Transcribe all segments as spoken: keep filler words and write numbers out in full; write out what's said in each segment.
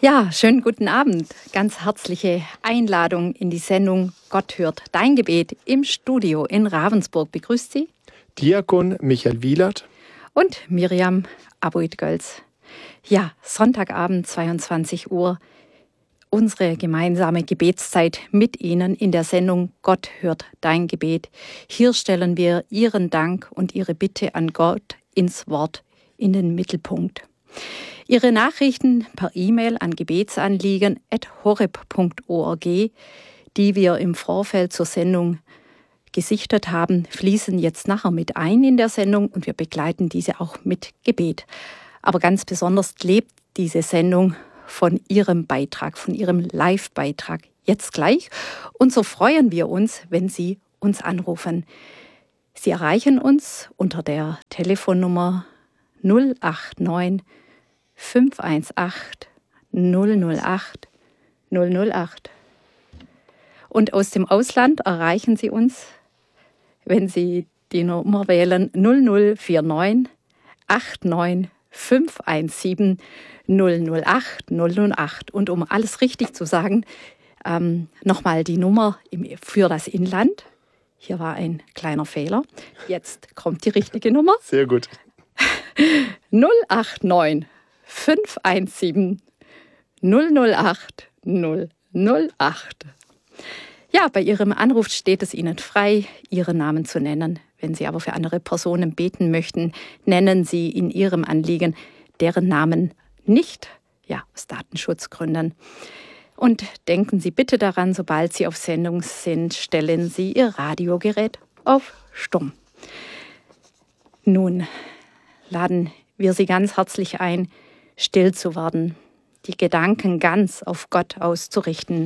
Ja, schönen guten Abend. Ganz herzliche Einladung in die Sendung Gott hört dein Gebet im Studio in Ravensburg. Begrüßt Sie Diakon Michael Wielert und Miriam Aboid-Gölz. Ja, Sonntagabend, zweiundzwanzig Uhr, unsere gemeinsame Gebetszeit mit Ihnen in der Sendung Gott hört dein Gebet. Hier stellen wir Ihren Dank und Ihre Bitte an Gott ins Wort in den Mittelpunkt. Ihre Nachrichten per E-Mail an gebetsanliegen at horeb punkt org, die wir im Vorfeld zur Sendung gesichtet haben, fließen jetzt nachher mit ein in der Sendung und wir begleiten diese auch mit Gebet. Aber ganz besonders lebt diese Sendung von Ihrem Beitrag, von Ihrem Live-Beitrag jetzt gleich. Und so freuen wir uns, wenn Sie uns anrufen. Sie erreichen uns unter der Telefonnummer null acht neun fünf eins acht null null acht null null acht. Und aus dem Ausland erreichen Sie uns, wenn Sie die Nummer wählen, null null vier neun acht neun fünf eins sieben null null acht null null acht. Und um alles richtig zu sagen, ähm, nochmal die Nummer im, für das Inland. Hier war ein kleiner Fehler. Jetzt kommt die richtige Nummer. Sehr gut. null acht neun fünf eins sieben null null acht null null acht. Ja, bei Ihrem Anruf steht es Ihnen frei, Ihren Namen zu nennen. Wenn Sie aber für andere Personen beten möchten, nennen Sie in Ihrem Anliegen deren Namen nicht, ja, aus Datenschutzgründen. Und denken Sie bitte daran, sobald Sie auf Sendung sind, stellen Sie Ihr Radiogerät auf Stumm. Nun laden wir Sie ganz herzlich ein, still zu werden, die Gedanken ganz auf Gott auszurichten.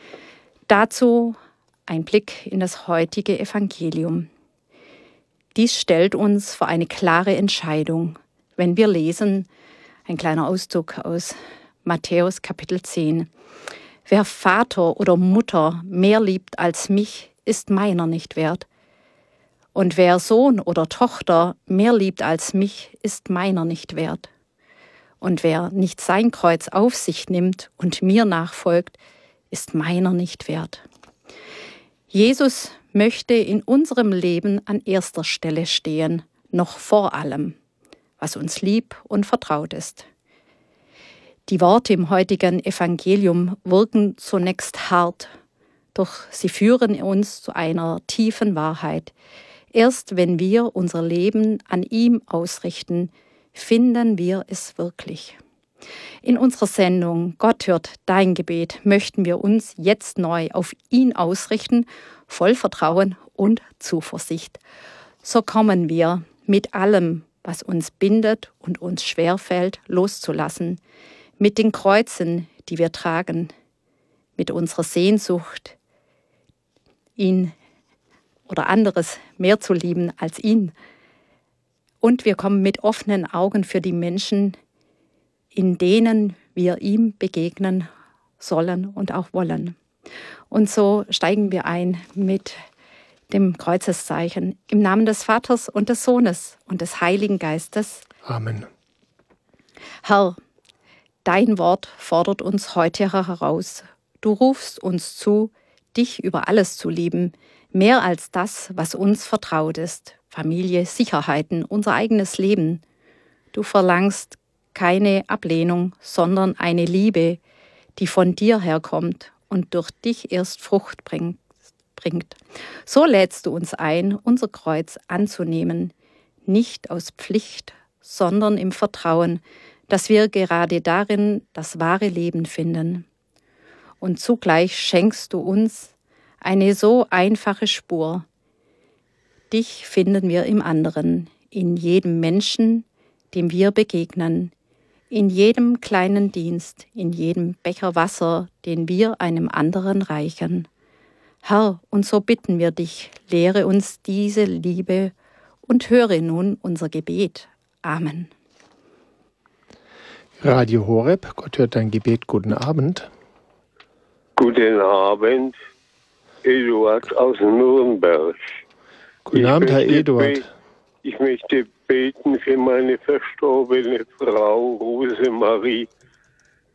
Dazu ein Blick in das heutige Evangelium. Dies stellt uns vor eine klare Entscheidung, wenn wir lesen, ein kleiner Auszug aus Matthäus Kapitel zehn. Wer Vater oder Mutter mehr liebt als mich, ist meiner nicht wert. Und wer Sohn oder Tochter mehr liebt als mich, ist meiner nicht wert. Und wer nicht sein Kreuz auf sich nimmt und mir nachfolgt, ist meiner nicht wert. Jesus möchte in unserem Leben an erster Stelle stehen, noch vor allem, was uns lieb und vertraut ist. Die Worte im heutigen Evangelium wirken zunächst hart, doch sie führen uns zu einer tiefen Wahrheit. Erst wenn wir unser Leben an ihm ausrichten, finden wir es wirklich. In unserer Sendung Gott hört dein Gebet möchten wir uns jetzt neu auf ihn ausrichten, voll Vertrauen und Zuversicht. So kommen wir mit allem, was uns bindet und uns schwerfällt, loszulassen, mit den Kreuzen, die wir tragen, mit unserer Sehnsucht, ihn oder anderes mehr zu lieben als ihn. Und wir kommen mit offenen Augen für die Menschen, in denen wir ihm begegnen sollen und auch wollen. Und so steigen wir ein mit dem Kreuzeszeichen im Namen des Vaters und des Sohnes und des Heiligen Geistes. Amen. Herr, dein Wort fordert uns heute heraus. Du rufst uns zu, dich über alles zu lieben, mehr als das, was uns vertraut ist. Familie, Sicherheiten, unser eigenes Leben. Du verlangst keine Ablehnung, sondern eine Liebe, die von dir herkommt und durch dich erst Frucht bringt. So lädst du uns ein, unser Kreuz anzunehmen, nicht aus Pflicht, sondern im Vertrauen, dass wir gerade darin das wahre Leben finden. Und zugleich schenkst du uns eine so einfache Spur. Dich finden wir im anderen, in jedem Menschen, dem wir begegnen, in jedem kleinen Dienst, in jedem Becher Wasser, den wir einem anderen reichen. Herr, und so bitten wir dich, lehre uns diese Liebe und höre nun unser Gebet. Amen. Radio Horeb, Gott hört dein Gebet, guten Abend. Guten Abend, Eduard aus Nürnberg. Guten Abend, Herr Eduard. Ich möchte beten für meine verstorbene Frau Rosemarie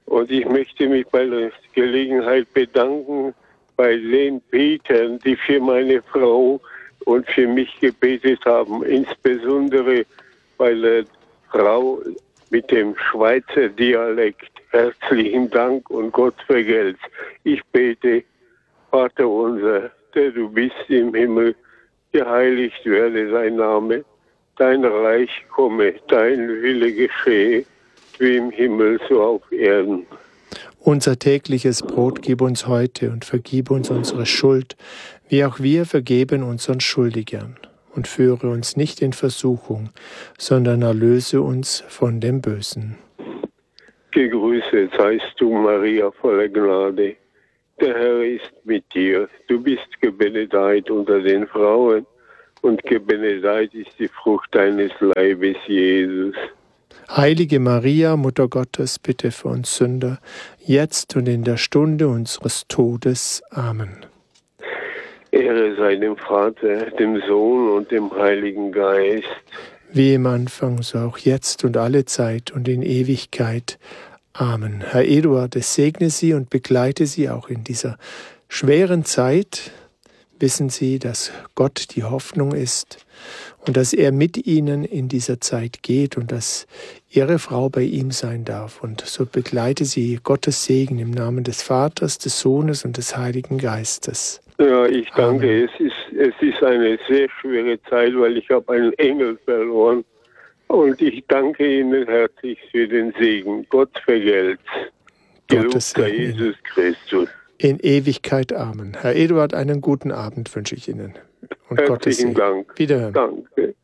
Und ich möchte mich bei der Gelegenheit bedanken bei den Betern, die für meine Frau und für mich gebetet haben, insbesondere bei der Frau mit dem Schweizer Dialekt. Herzlichen Dank und Gott vergelt's. Ich bete, Vater unser, der du bist im Himmel, geheiligt werde dein Name, dein Reich komme, dein Wille geschehe, wie im Himmel, so auf Erden. Unser tägliches Brot gib uns heute und vergib uns unsere Schuld, wie auch wir vergeben unseren Schuldigern. Und führe uns nicht in Versuchung, sondern erlöse uns von dem Bösen. Gegrüßet seist du, Maria, voller Gnade. Der Herr ist mit dir. Du bist gebenedeit unter den Frauen, und gebenedeit ist die Frucht deines Leibes, Jesus. Heilige Maria, Mutter Gottes, bitte für uns Sünder, jetzt und in der Stunde unseres Todes. Amen. Ehre sei dem Vater, dem Sohn und dem Heiligen Geist. Wie im Anfang, so auch jetzt und alle Zeit und in Ewigkeit. Amen. Herr Eduard, es segne Sie und begleite Sie auch in dieser schweren Zeit. Wissen Sie, dass Gott die Hoffnung ist und dass er mit Ihnen in dieser Zeit geht und dass Ihre Frau bei ihm sein darf. Und so begleite Sie Gottes Segen im Namen des Vaters, des Sohnes und des Heiligen Geistes. Ja, ich danke. Amen. Es ist, es ist eine sehr schwere Zeit, weil ich habe einen Engel verloren. Und ich danke Ihnen herzlich für den Segen. Gott vergelt's. Gelobt sei Jesus Christus. In Ewigkeit. Amen. Herr Eduard, einen guten Abend wünsche ich Ihnen. Und Herzlichen Gottes Segen. Dank. Wiederhören. Danke.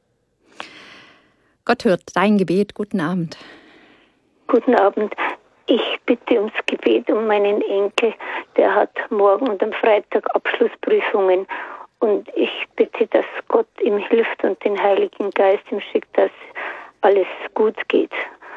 Gott hört dein Gebet. Guten Abend. Guten Abend. Ich bitte ums Gebet um meinen Enkel. Der hat morgen und am Freitag Abschlussprüfungen. Und ich bitte, dass Gott ihm hilft und den Heiligen Geist ihm schickt, dass alles gut geht.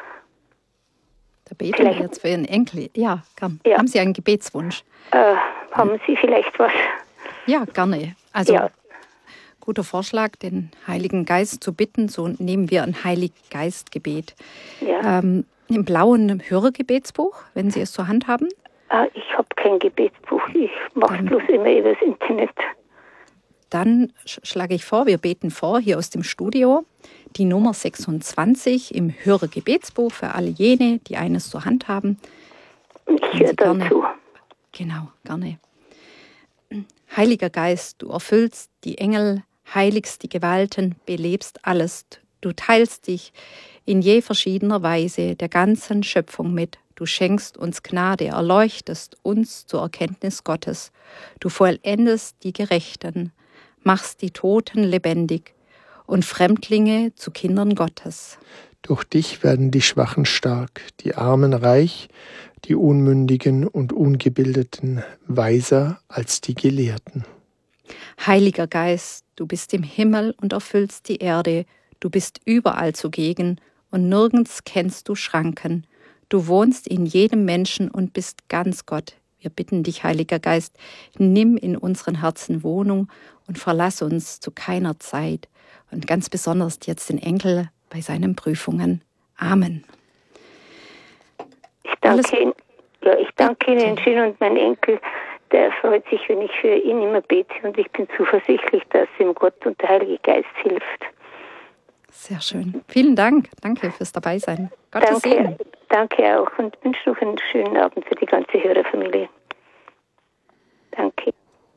Da beten wir jetzt für Ihren Enkel. Ja, gern. Ja. Haben Sie einen Gebetswunsch? Äh, haben Sie vielleicht was? Ja, gerne. Also, Ja. guter Vorschlag, den Heiligen Geist zu bitten. So nehmen wir ein Heilig-Geist-Gebet. Ja. Ähm, Im blauen Hörergebetsbuch, wenn Sie es zur Hand haben. Ah, ich habe kein Gebetsbuch. Ich mache es bloß immer übers Internet. Dann sch- schlage ich vor, wir beten vor, hier aus dem Studio, die Nummer sechsundzwanzig im Hörergebetsbuch für alle jene, die eines zur Hand haben. Ich Können höre Sie dann gerne- zu. Genau, gerne. Heiliger Geist, du erfüllst die Engel, heiligst die Gewalten, belebst alles. Du teilst dich in je verschiedener Weise der ganzen Schöpfung mit. Du schenkst uns Gnade, erleuchtest uns zur Erkenntnis Gottes. Du vollendest die Gerechten, machst die Toten lebendig und Fremdlinge zu Kindern Gottes. Durch dich werden die Schwachen stark, die Armen reich, die Unmündigen und Ungebildeten weiser als die Gelehrten. Heiliger Geist, du bist im Himmel und erfüllst die Erde. Du bist überall zugegen und nirgends kennst du Schranken. Du wohnst in jedem Menschen und bist ganz Gott. Wir bitten dich, Heiliger Geist, nimm in unseren Herzen Wohnung und verlass uns zu keiner Zeit. Und ganz besonders jetzt den Enkel bei seinen Prüfungen. Amen. Ich danke Alles- Ihnen, ja, ich danke Bitte. Ihnen schön und mein Enkel, der freut sich, wenn ich für ihn immer bete und ich bin zuversichtlich, dass ihm Gott und der Heilige Geist hilft. Sehr schön. Vielen Dank. Danke fürs Dabeisein. Gottes Segen. Danke, danke auch und wünsche noch einen schönen Abend für die ganze Hörerfamilie. Danke.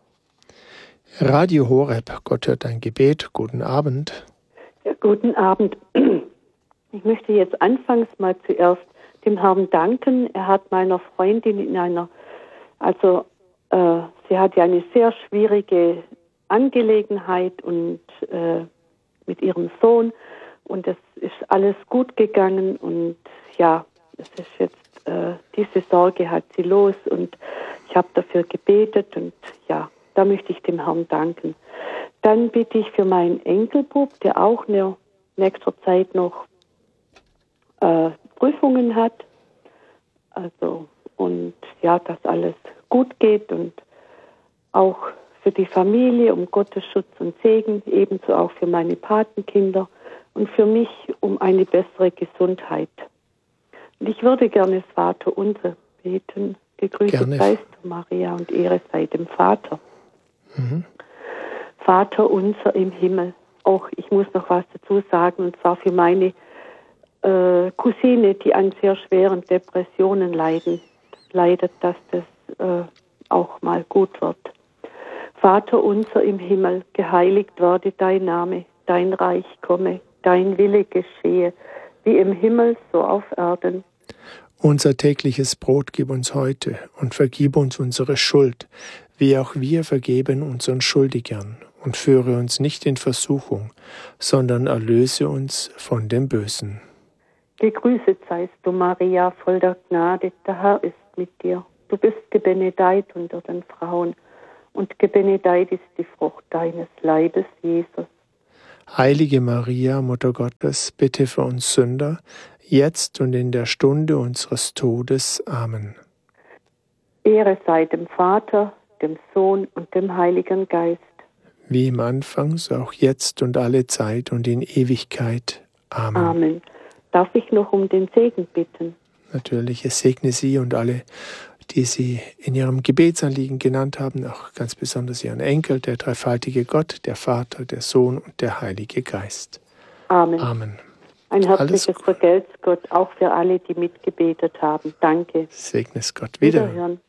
Radio Horeb, Gott hört dein Gebet. Guten Abend. Ja, guten Abend. Ich möchte jetzt anfangs mal zuerst dem Herrn danken. Er hat meiner Freundin in einer, also äh, sie hat ja eine sehr schwierige Angelegenheit und äh, mit ihrem Sohn und es ist alles gut gegangen und ja, es ist jetzt, äh, diese Sorge hat sie los und ich habe dafür gebetet und ja, da möchte ich dem Herrn danken. Dann bitte ich für meinen Enkelbub, der auch in nächster Zeit noch äh, Prüfungen hat. Also, und ja, dass alles gut geht und auch für die Familie um Gottes Schutz und Segen, ebenso auch für meine Patenkinder und für mich um eine bessere Gesundheit. Und ich würde gerne das Vaterunser beten. Gegrüßet Gerne. seist du, Maria, und Ehre sei dem Vater. Mhm. Vater unser im Himmel. Auch ich muss noch was dazu sagen, und zwar für meine äh, Cousine, die an sehr schweren Depressionen leiden, leidet, dass das äh, auch mal gut wird. Vater unser im Himmel, geheiligt werde dein Name, dein Reich komme, dein Wille geschehe, wie im Himmel, so auf Erden. Unser tägliches Brot gib uns heute und vergib uns unsere Schuld, wie auch wir vergeben unseren Schuldigern. Und führe uns nicht in Versuchung, sondern erlöse uns von dem Bösen. Gegrüßet seist du, Maria, voll der Gnade, der Herr ist mit dir. Du bist gebenedeit unter den Frauen, und gebenedeit ist die Frucht deines Leibes, Jesus. Heilige Maria, Mutter Gottes, bitte für uns Sünder, jetzt und in der Stunde unseres Todes. Amen. Ehre sei dem Vater, dem Sohn und dem Heiligen Geist. Wie im Anfang, so auch jetzt und alle Zeit und in Ewigkeit. Amen. Amen. Darf ich noch um den Segen bitten? Natürlich, es segne Sie und alle, die Sie in Ihrem Gebetsanliegen genannt haben, auch ganz besonders Ihren Enkel, der dreifaltige Gott, der Vater, der Sohn und der Heilige Geist. Amen. Amen. Ein herzliches Vergelt's Gott, auch für alle, die mitgebetet haben. Danke. Segne es Gott. Wiederhören. Wiederhören.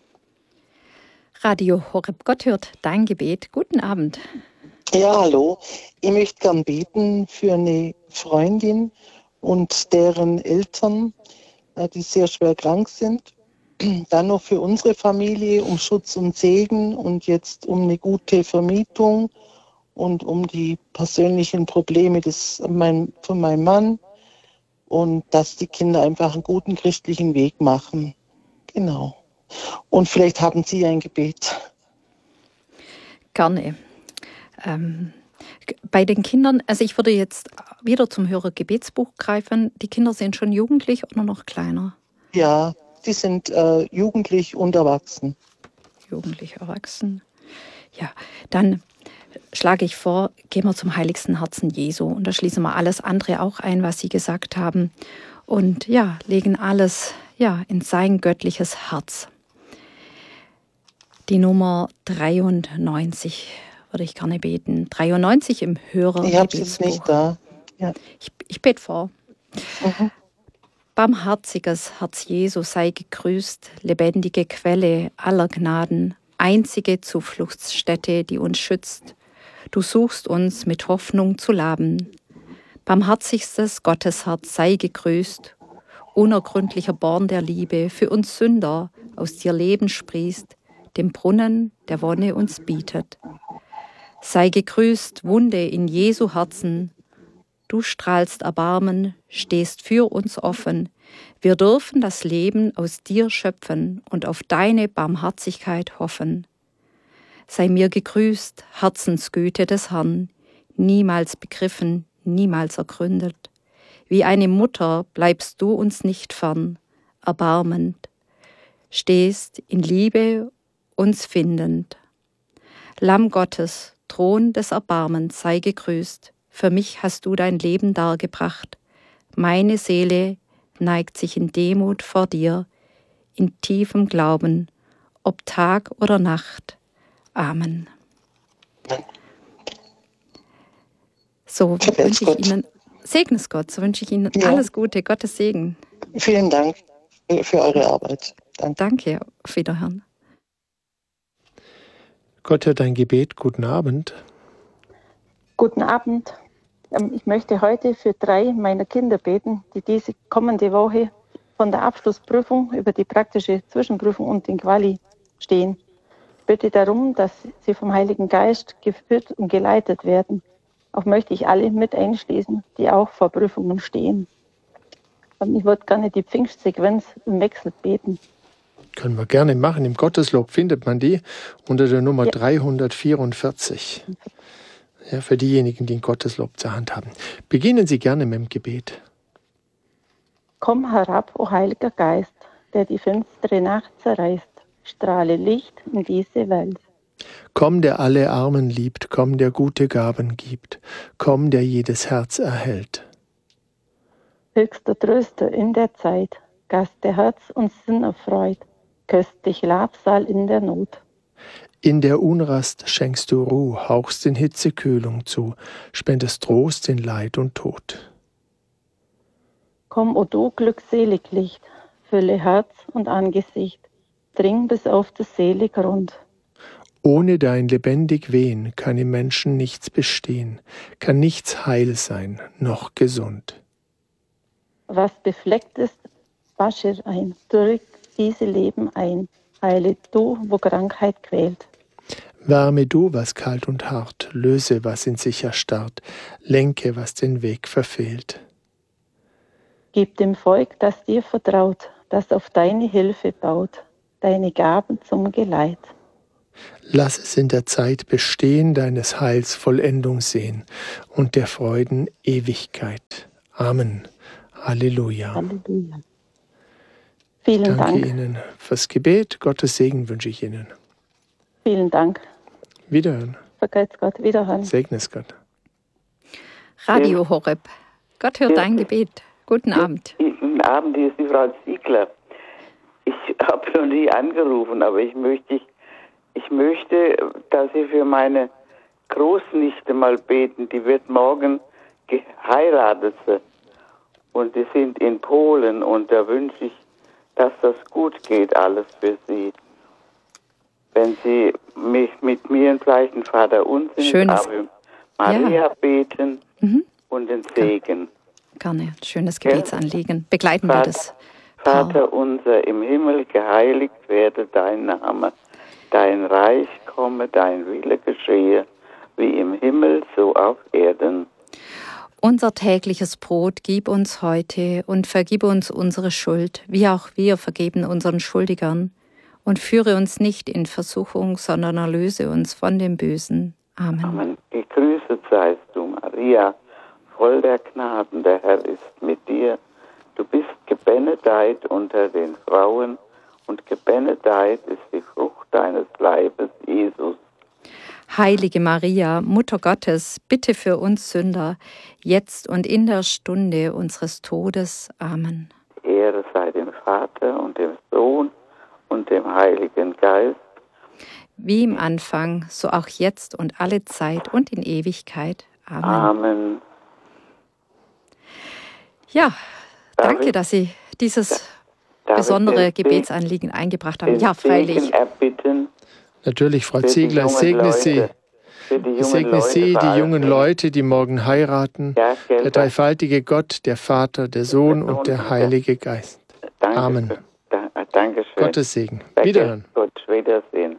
Radio Horeb, Gott hört dein Gebet. Guten Abend. Ja, hallo. Ich möchte gern beten für eine Freundin und deren Eltern, die sehr schwer krank sind. Dann noch für unsere Familie um Schutz und Segen und jetzt um eine gute Vermietung und um die persönlichen Probleme des, mein, von meinem Mann und dass die Kinder einfach einen guten christlichen Weg machen. Genau. Und vielleicht haben Sie ein Gebet. Gerne. Ähm, bei den Kindern, also ich würde jetzt wieder zum Hörergebetsbuch greifen. Die Kinder sind schon jugendlich oder noch kleiner? Ja, die sind äh, jugendlich und erwachsen. Jugendlich, erwachsen. Ja, dann schlage ich vor, gehen wir zum heiligsten Herzen Jesu. Und da schließen wir alles andere auch ein, was Sie gesagt haben. Und ja, legen alles ja, in sein göttliches Herz. Die Nummer dreiundneunzig würde ich gerne beten. dreiundneunzig im Hörergebetsbuch. Ich habe es jetzt nicht da. Ja. Ich, ich bete vor. Mhm. Barmherziges Herz Jesu, sei gegrüßt, lebendige Quelle aller Gnaden, einzige Zufluchtsstätte, die uns schützt. Du suchst uns mit Hoffnung zu laben. Barmherzigstes Gottesherz, sei gegrüßt, unergründlicher Born der Liebe, für uns Sünder aus dir Leben sprießt, dem Brunnen der Wonne uns bietet. Sei gegrüßt, Wunde in Jesu Herzen, du strahlst Erbarmen, stehst für uns offen. Wir dürfen das Leben aus dir schöpfen und auf deine Barmherzigkeit hoffen. Sei mir gegrüßt, Herzensgüte des Herrn, niemals begriffen, niemals ergründet. Wie eine Mutter bleibst du uns nicht fern, erbarmend, stehst in Liebe uns findend. Lamm Gottes, Thron des Erbarmens, sei gegrüßt. Für mich hast du dein Leben dargebracht. Meine Seele neigt sich in Demut vor dir, in tiefem Glauben, ob Tag oder Nacht. Amen. So wünsche ich Ihnen, segne es Gott, so wünsche ich Ihnen ja. alles Gute, Gottes Segen. Vielen Dank für eure Arbeit. Danke. Danke, auf Wiederhören. Gott hört dein Gebet. Guten Abend. Guten Abend. Ich möchte heute für drei meiner Kinder beten, die diese kommende Woche von der Abschlussprüfung über die praktische Zwischenprüfung und den Quali stehen. Ich bitte darum, dass sie vom Heiligen Geist geführt und geleitet werden. Auch möchte ich alle mit einschließen, die auch vor Prüfungen stehen. Ich würde gerne die Pfingstsequenz im Wechsel beten. Können wir gerne machen. Im Gotteslob findet man die unter der Nummer ja. dreihundertvierundvierzig. Ja, für diejenigen, die ein Gotteslob zur Hand haben. Beginnen Sie gerne mit dem Gebet. Komm herab, o Heiliger Geist, der die finstere Nacht zerreißt. Strahle Licht in diese Welt. Komm, der alle Armen liebt. Komm, der gute Gaben gibt. Komm, der jedes Herz erhält. höchster Tröster in der Zeit, Gast, der Herz und Sinn erfreut, köstlich Labsal in der Not. In der Unrast schenkst du Ruh, hauchst in Hitze Kühlung zu, spendest Trost in Leid und Tod. Komm, o du glückselig Licht, fülle Herz und Angesicht, dring bis auf das Seele Grund. Ohne dein lebendig Wehen kann im Menschen nichts bestehen, kann nichts heil sein, noch gesund. Was befleckt ist, wasche ein, drück diese Leben ein, heile du, wo Krankheit quält. Wärme du, was kalt und hart, löse, was in sich erstarrt, lenke, was den Weg verfehlt. Gib dem Volk, das dir vertraut, das auf deine Hilfe baut, deine Gaben zum Geleit. Lass es in der Zeit bestehen, deines Heils Vollendung sehen und der Freuden Ewigkeit. Amen. Halleluja. Halleluja. Vielen Danke Dank. Ihnen fürs Gebet. Gottes Segen wünsche ich Ihnen. Vielen Dank. Wiederhören. Vergelt's Gott. Wiederhören. Segne es Gott. Radio Horeb. Gott hört dein Gebet. Guten Abend. Guten Abend, hier ist die Frau Ziegler. Ich habe noch nie angerufen, aber ich möchte, ich möchte, dass Sie für meine Großnichte mal beten. Die wird morgen geheiratet. Und die sind in Polen und da wünsche ich, dass das gut geht, alles für sie. Wenn Sie mich mit mir im gleichen Vater unser Ave Maria ja. beten mhm. und den Segen. Gerne, schönes Gebetsanliegen. Begleiten Vater, wir das. Vater unser im Himmel, geheiligt werde dein Name. Dein Reich komme, dein Wille geschehe, wie im Himmel, so auf Erden. Unser tägliches Brot gib uns heute und vergib uns unsere Schuld, wie auch wir vergeben unseren Schuldigern. Und führe uns nicht in Versuchung, sondern erlöse uns von dem Bösen. Amen. Amen. Gegrüßet seist du, Maria, voll der Gnaden, der Herr ist mit dir. Du bist gebenedeit unter den Frauen und gebenedeit ist die Frucht deines Leibes, Jesus. Heilige Maria, Mutter Gottes, bitte für uns Sünder, jetzt und in der Stunde unseres Todes. Amen. Ehre sei dem Vater und dem Sohn und dem Heiligen Geist. Wie im Anfang, so auch jetzt und alle Zeit und in Ewigkeit. Amen. Amen. Ja, darf danke, ich, dass Sie dieses besondere Gebetsanliegen eingebracht haben. Ja, freilich. Erbitten. Natürlich, Frau Ziegler, ich segne Sie. Ich segne Sie, die jungen Leute, die morgen heiraten. Ja, der dreifaltige Gott, der Vater, der Sohn und der Heilige Geist. Danke. Amen. Dankeschön. Gottes Segen. Wiederhören. Gott, Wiedersehen.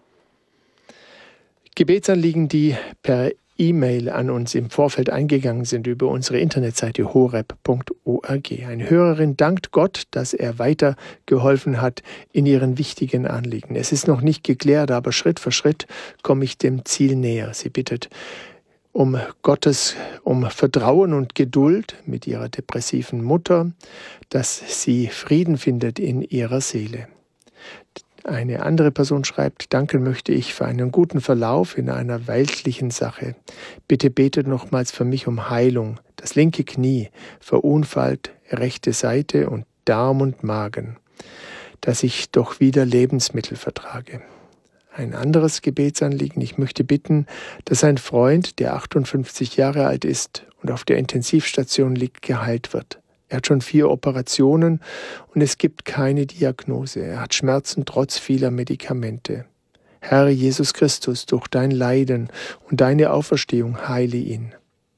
Gebetsanliegen, die per E-Mail an uns im Vorfeld eingegangen sind über unsere Internetseite horeb punkt org. Eine Hörerin dankt Gott, dass er weitergeholfen hat in ihren wichtigen Anliegen. Es ist noch nicht geklärt, aber Schritt für Schritt komme ich dem Ziel näher. Sie bittet um Gottes, um Vertrauen und Geduld mit ihrer depressiven Mutter, dass sie Frieden findet in ihrer Seele. Eine andere Person schreibt, danken möchte ich für einen guten Verlauf in einer weltlichen Sache. Bitte betet nochmals für mich um Heilung. Das linke Knie, verunfallt, rechte Seite und Darm und Magen, dass ich doch wieder Lebensmittel vertrage. Ein anderes Gebetsanliegen, ich möchte bitten, dass ein Freund, der achtundfünfzig Jahre alt ist und auf der Intensivstation liegt, geheilt wird. Er hat schon vier Operationen und es gibt keine Diagnose. Er hat Schmerzen trotz vieler Medikamente. Herr Jesus Christus, durch dein Leiden und deine Auferstehung heile ihn.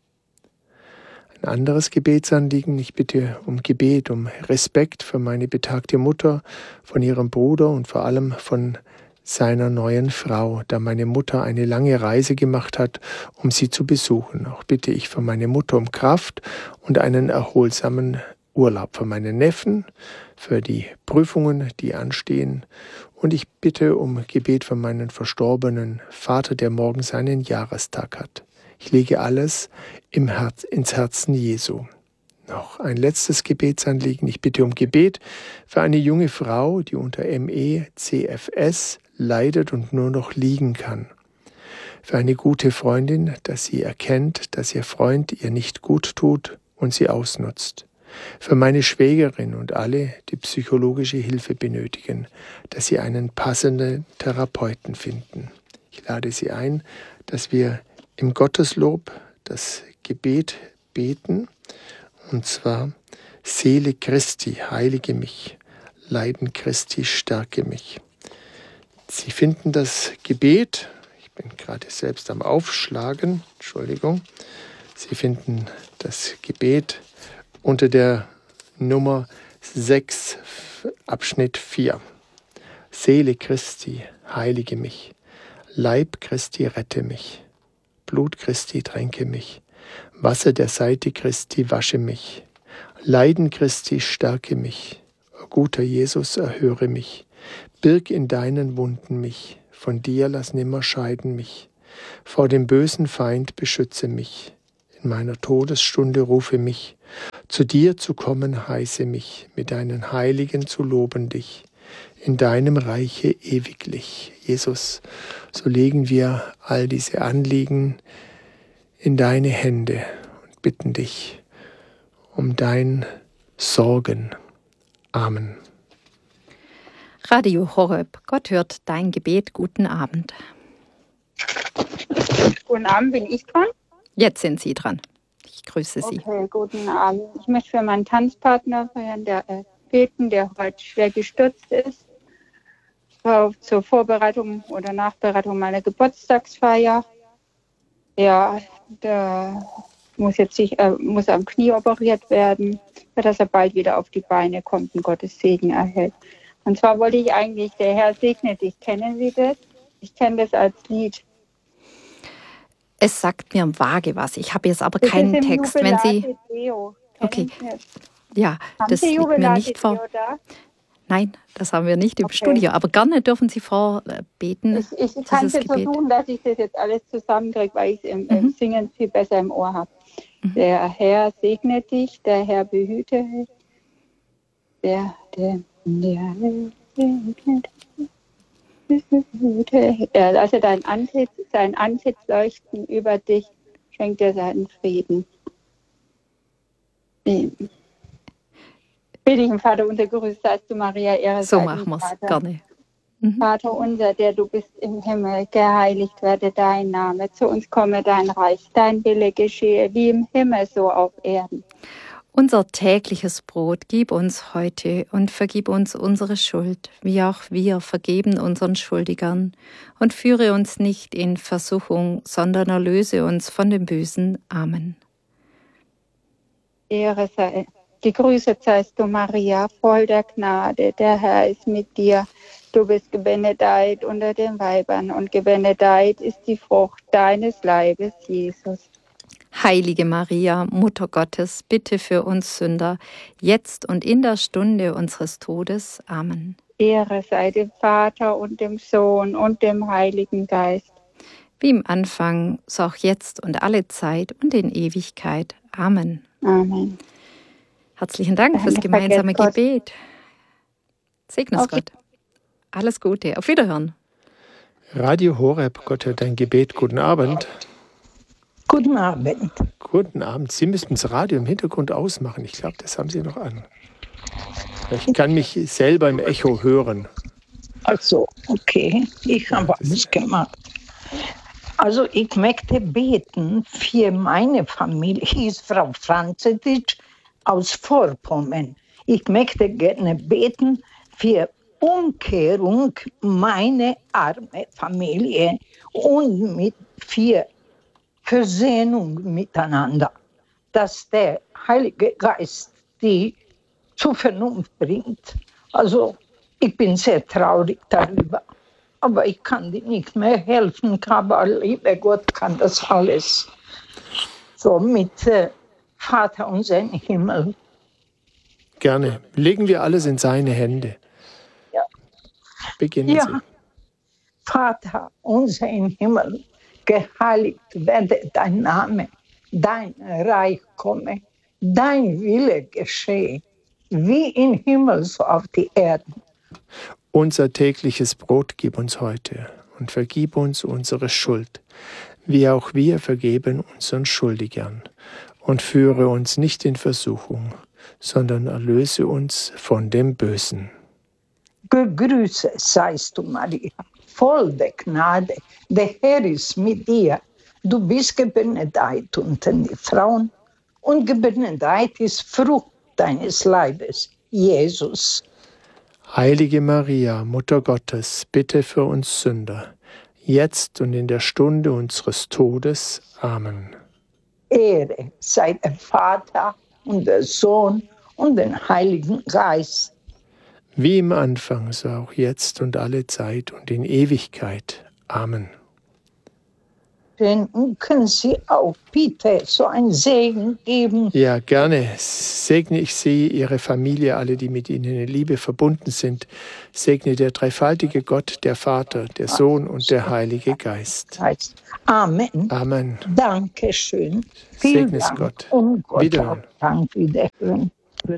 Ein anderes Gebetsanliegen, ich bitte um Gebet, um Respekt für meine betagte Mutter, von ihrem Bruder und vor allem von seiner neuen Frau, da meine Mutter eine lange Reise gemacht hat, um sie zu besuchen. Auch bitte ich für meine Mutter um Kraft und einen erholsamen Urlaub für meine Neffen, für die Prüfungen, die anstehen. Und ich bitte um Gebet für meinen verstorbenen Vater, der morgen seinen Jahrestag hat. Ich lege alles im Herz, ins Herzen Jesu. Noch ein letztes Gebetsanliegen. Ich bitte um Gebet für eine junge Frau, die unter M E C F S leidet und nur noch liegen kann. Für eine gute Freundin, dass sie erkennt, dass ihr Freund ihr nicht gut tut und sie ausnutzt. für meine Schwägerin und alle, die psychologische Hilfe benötigen, dass sie einen passenden Therapeuten finden. Ich lade Sie ein, dass wir im Gotteslob das Gebet beten, und zwar: Seele Christi, heilige mich, Leiden Christi, stärke mich. Sie finden das Gebet, ich bin gerade selbst am Aufschlagen, Entschuldigung, Sie finden das Gebet unter der Nummer sechs, Abschnitt vier. Seele Christi, heilige mich, Leib Christi, rette mich, Blut Christi, tränke mich, Wasser der Seite Christi, wasche mich, Leiden Christi, stärke mich, o guter Jesus, erhöre mich, birg in deinen Wunden mich, von dir lass nimmer scheiden mich, vor dem bösen Feind beschütze mich, in meiner Todesstunde rufe mich, zu dir zu kommen heiße mich, mit deinen Heiligen zu loben dich, in deinem Reiche ewiglich. Jesus, so legen wir all diese Anliegen in deine Hände und bitten dich um dein Sorgen. Amen. Radio Horeb, Gott hört dein Gebet. Guten Abend. Guten Abend, bin ich dran? Jetzt sind Sie dran. Ich grüße Sie. Okay, guten Abend. Ich möchte für meinen Tanzpartner der, äh, beten, der heute schwer gestürzt ist. War zur Vorbereitung oder Nachbereitung meiner Geburtstagsfeier. Ja, der muss jetzt sich, äh, muss am Knie operiert werden, dass er bald wieder auf die Beine kommt und Gottes Segen erhält. Und zwar wollte ich eigentlich, der Herr segne dich. Kennen Sie das? Ich kenne das als Lied. Es sagt mir vage was. Ich habe jetzt aber das keinen ist im Text. Wenn Sie Deo. Okay. Ja, haben das Sie liegt mir nicht vor. Deo da? Nein, das haben wir nicht im okay. Studio. Aber gerne dürfen Sie vorbeten. Ich, ich kann es versuchen, dass ich das jetzt alles zusammenkriege, weil ich es im, mhm. im Singen viel besser im Ohr habe. Mhm. Der Herr segne dich, der Herr behüte dich. Der, der, der segnet Er lasse dein Antlitz, sein Antlitz leuchten über dich, schenkt dir seinen Frieden. Bitte ich im Vater unser Gerüst, seist du Maria, Ehre So sei machen wir es, Vater. gerne. Mhm. Vater unser, der du bist im Himmel, geheiligt werde dein Name, zu uns komme dein Reich, dein Wille geschehe, wie im Himmel, so auf Erden. Unser tägliches Brot gib uns heute und vergib uns unsere Schuld, wie auch wir vergeben unseren Schuldigern. Und führe uns nicht in Versuchung, sondern erlöse uns von dem Bösen. Amen. Ehre sei, gegrüßet seist du, Maria, voll der Gnade, der Herr ist mit dir. Du bist gebenedeit unter den Weibern und gebenedeit ist die Frucht deines Leibes, Jesus. Heilige Maria, Mutter Gottes, bitte für uns Sünder, jetzt und in der Stunde unseres Todes. Amen. Ehre sei dem Vater und dem Sohn und dem Heiligen Geist. Wie im Anfang, so auch jetzt und alle Zeit und in Ewigkeit. Amen. Amen. Herzlichen Dank Deine fürs gemeinsame Gott. Gebet. Segne es Okay. Gott. Alles Gute. Auf Wiederhören. Radio Horeb, Gott hört dein Gebet. Guten Abend. Guten Abend. Guten Abend. Sie müssten das Radio im Hintergrund ausmachen. Ich glaube, das haben Sie noch an. Ich kann mich selber im Echo hören. Ach so, okay. Ich habe alles gemacht. Also ich möchte beten für meine Familie. Ich ist Frau Franzetisch aus Vorpommern. Ich möchte gerne beten für Umkehrung meiner armen Familie und mit für Versöhnung miteinander, dass der Heilige Geist die zur Vernunft bringt. Also ich bin sehr traurig darüber, aber ich kann dir nicht mehr helfen, aber lieber Gott kann das alles. So mit äh, Vater unser im Himmel. Gerne. Legen wir alles in seine Hände. Ja. Beginnen Ja. Sie. Vater unser im Himmel, geheiligt werde dein Name, dein Reich komme, dein Wille geschehe, wie im Himmel so auf die Erden. Unser tägliches Brot gib uns heute und vergib uns unsere Schuld, wie auch wir vergeben unseren Schuldigern. Und führe uns nicht in Versuchung, sondern erlöse uns von dem Bösen. Gegrüßet seist du, Maria, voll der Gnade, der Herr ist mit dir. Du bist gebenedeit unter den Frauen und gebenedeit ist Frucht deines Leibes, Jesus. Heilige Maria, Mutter Gottes, bitte für uns Sünder, jetzt und in der Stunde unseres Todes. Amen. Ehre sei der Vater und der Sohn und den Heiligen Geist. Wie im Anfang, so auch jetzt und alle Zeit und in Ewigkeit. Amen. Können Sie auch bitte so einen Segen geben? Ja, gerne. Segne ich Sie, Ihre Familie, alle, die mit Ihnen in Liebe verbunden sind. Segne der dreifaltige Gott, der Vater, der Sohn und der Heilige Geist. Amen. Amen. Dankeschön. Vielen Segne es Dank. Gott. Und Gott Wiederhören. Dank wiederhören.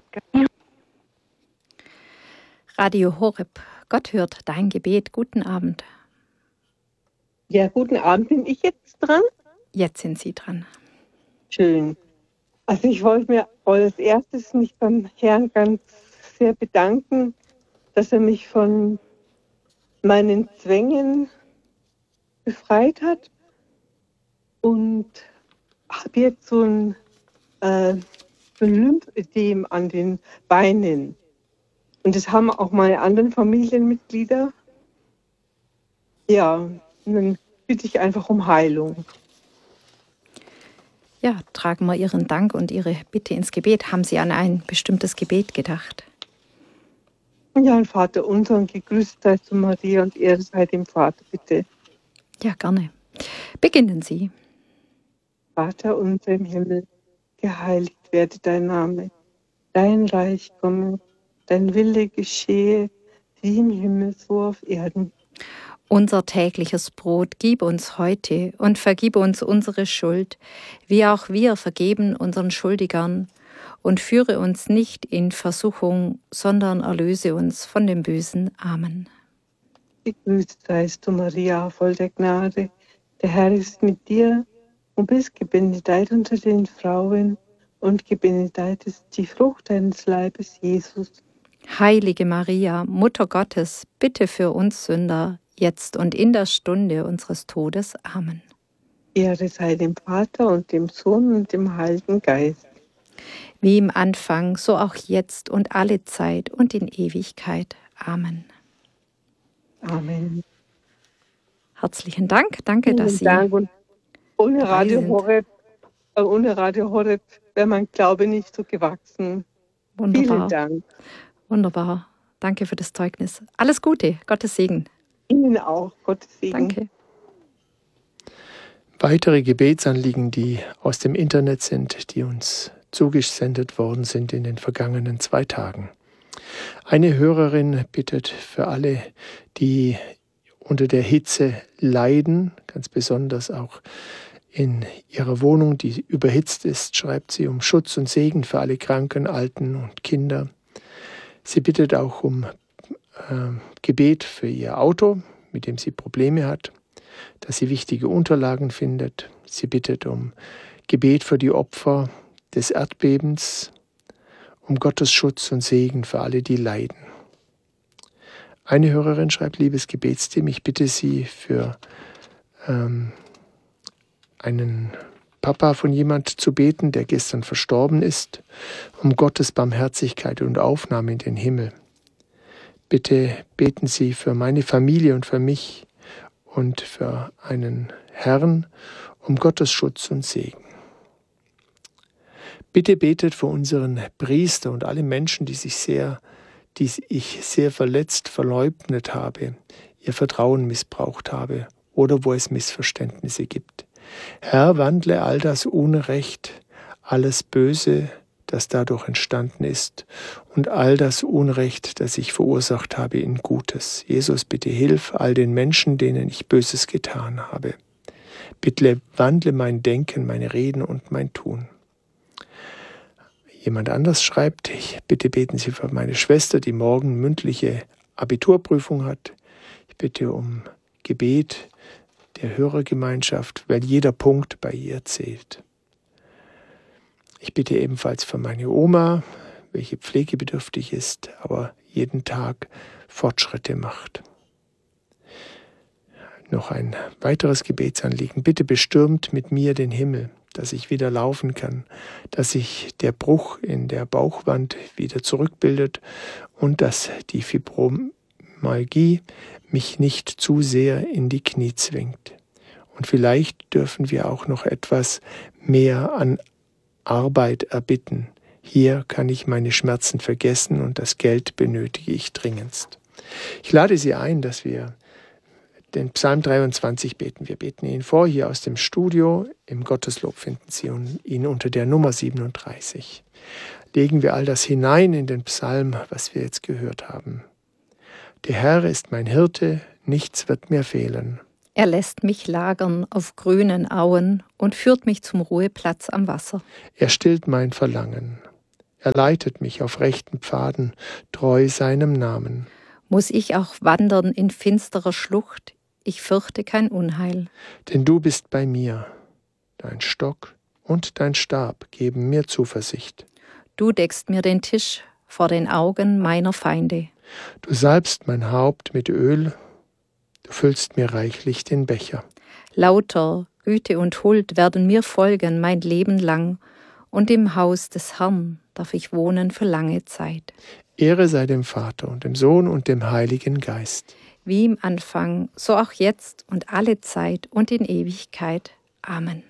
Radio Horeb. Gott hört dein Gebet. Guten Abend. Ja, guten Abend. Bin ich jetzt dran? Jetzt sind Sie dran. Schön. Also ich wollte mir als erstes mich beim Herrn ganz sehr bedanken, dass er mich von meinen Zwängen befreit hat und habe jetzt so ein, äh, so ein Lymphödem an den Beinen. Und das haben auch meine anderen Familienmitglieder. Ja, und dann bitte ich einfach um Heilung. Ja, tragen wir Ihren Dank und Ihre Bitte ins Gebet. Haben Sie an ein bestimmtes Gebet gedacht? Ja, ein Vater unser und gegrüßt seist du, Maria, und Ehre sei dem Vater, bitte. Ja, gerne. Beginnen Sie. Vater unser im Himmel, geheiligt werde dein Name. Dein Reich komme, dein Wille geschehe, wie im Himmel so auf Erden. Unser tägliches Brot gib uns heute und vergib uns unsere Schuld, wie auch wir vergeben unseren Schuldigern. Und führe uns nicht in Versuchung, sondern erlöse uns von dem Bösen. Amen. Gegrüßt seist du, Maria, voll der Gnade. Der Herr ist mit dir und bist gebenedeit unter den Frauen und gebenedeit ist die Frucht deines Leibes, Jesus. Heilige Maria, Mutter Gottes, bitte für uns Sünder, jetzt und in der Stunde unseres Todes. Amen. Ehre sei dem Vater und dem Sohn und dem Heiligen Geist. Wie im Anfang, so auch jetzt und alle Zeit und in Ewigkeit. Amen. Amen. Herzlichen Dank. Danke, Vielen dass Sie Dank. Und ohne Radio sind. Horeb, äh, ohne Radio Horeb wäre mein Glaube nicht so gewachsen. Wunderbar. Vielen Dank. Wunderbar. Danke für das Zeugnis. Alles Gute. Gottes Segen. Ihnen auch. Gottes Segen. Danke. Weitere Gebetsanliegen, die aus dem Internet sind, die uns zugesendet worden sind in den vergangenen zwei Tagen. Eine Hörerin bittet für alle, die unter der Hitze leiden, ganz besonders auch in ihrer Wohnung, die überhitzt ist, schreibt sie um Schutz und Segen für alle Kranken, Alten und Kinder. Sie bittet auch um äh, Gebet für ihr Auto, mit dem sie Probleme hat, dass sie wichtige Unterlagen findet. Sie bittet um Gebet für die Opfer des Erdbebens, um Gottes Schutz und Segen für alle, die leiden. Eine Hörerin schreibt, liebes Gebetsteam, ich bitte Sie für ähm, einen Papa von jemand zu beten, der gestern verstorben ist, um Gottes Barmherzigkeit und Aufnahme in den Himmel. Bitte beten Sie für meine Familie und für mich und für einen Herrn um Gottes Schutz und Segen. Bitte betet für unseren Priester und alle Menschen, die sich sehr, die ich sehr verletzt, verleugnet habe, ihr Vertrauen missbraucht habe oder wo es Missverständnisse gibt. Herr, wandle all das Unrecht, alles Böse, das dadurch entstanden ist, und all das Unrecht, das ich verursacht habe, in Gutes. Jesus, bitte hilf all den Menschen, denen ich Böses getan habe. Bitte wandle mein Denken, meine Reden und mein Tun. Jemand anders schreibt, ich bitte beten Sie für meine Schwester, die morgen mündliche Abiturprüfung hat. Ich bitte um Gebet der Hörergemeinschaft, weil jeder Punkt bei ihr zählt. Ich bitte ebenfalls für meine Oma, welche pflegebedürftig ist, aber jeden Tag Fortschritte macht. Noch ein weiteres Gebetsanliegen. Bitte bestürmt mit mir den Himmel, dass ich wieder laufen kann, dass sich der Bruch in der Bauchwand wieder zurückbildet und dass die Fibromyalgie mich nicht zu sehr in die Knie zwingt. Und vielleicht dürfen wir auch noch etwas mehr an Arbeit erbitten. Hier kann ich meine Schmerzen vergessen und das Geld benötige ich dringendst. Ich lade Sie ein, dass wir den Psalm dreiundzwanzig beten. Wir beten ihn vor, hier aus dem Studio. Im Gotteslob finden Sie ihn unter der Nummer siebenunddreißig. Legen wir all das hinein in den Psalm, was wir jetzt gehört haben. Der Herr ist mein Hirte, nichts wird mir fehlen. Er lässt mich lagern auf grünen Auen und führt mich zum Ruheplatz am Wasser. Er stillt mein Verlangen. Er leitet mich auf rechten Pfaden, treu seinem Namen. Muss ich auch wandern in finsterer Schlucht, ich fürchte kein Unheil. Denn du bist bei mir, dein Stock und dein Stab geben mir Zuversicht. Du deckst mir den Tisch vor den Augen meiner Feinde. Du salbst mein Haupt mit Öl, du füllst mir reichlich den Becher. Lauter Güte und Huld werden mir folgen mein Leben lang, und im Haus des Herrn darf ich wohnen für lange Zeit. Ehre sei dem Vater und dem Sohn und dem Heiligen Geist. Wie im Anfang, so auch jetzt und alle Zeit und in Ewigkeit. Amen.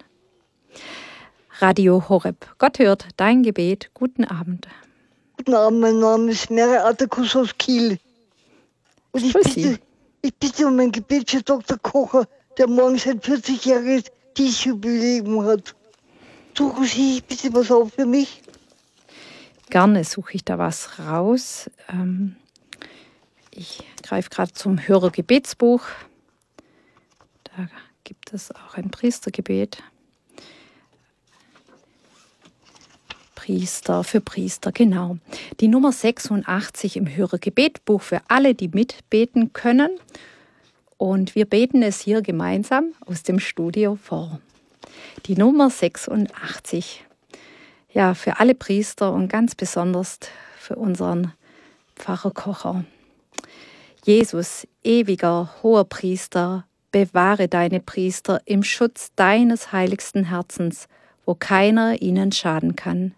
Radio Horeb. Gott hört dein Gebet. Guten Abend. Guten Abend, mein Name ist Mary Atakus aus Kiel. Und ich bitte, ich bitte um ein Gebet für Doktor Kocher, der morgen sein vierzigjähriges Dienstjubiläum hat. Suchen Sie bitte was auf für mich? Gerne suche ich da was raus. Ähm, ich greife gerade zum Hörergebetsbuch. Da gibt es auch ein Priestergebet. Priester für Priester, genau. Die Nummer sechsundachtzig im Hörergebetbuch für alle, die mitbeten können. Und wir beten es hier gemeinsam aus dem Studio vor. Die Nummer sechsundachtzig. Ja, für alle Priester und ganz besonders für unseren Pfarrer Kocher. Jesus, ewiger hoher Priester, bewahre deine Priester im Schutz deines heiligsten Herzens, wo keiner ihnen schaden kann.